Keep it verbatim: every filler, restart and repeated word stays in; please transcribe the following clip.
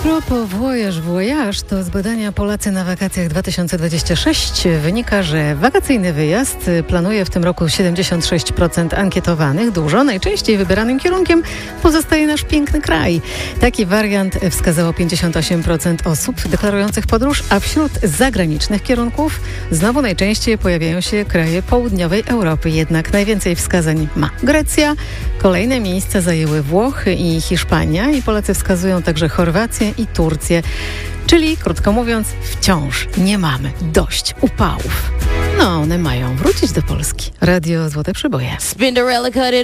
propos voyage, voyage, to z badania Polacy na wakacjach dwa tysiące dwudziesty szósty wynika, że wakacyjny wyjazd planuje w tym roku siedemdziesiąt sześć procent ankietowanych. Dużo, najczęściej wybieranym kierunkiem pozostaje nasz piękny kraj. Taki wariant wskazało pięćdziesiąt osiem procent osób deklarujących podróż, a wśród zagranicznych kierunków znowu najczęściej pojawiają się kraje południowej Europy. Jednak najwięcej wskazań ma Grecja, kolejne miejsca zajęły Włochy i Hiszpania i Polacy wskazują także Chorwację i Turcję. Czyli, krótko mówiąc, wciąż nie mamy dość upałów. No, one mają wrócić do Polski. Radio Złote Przeboje.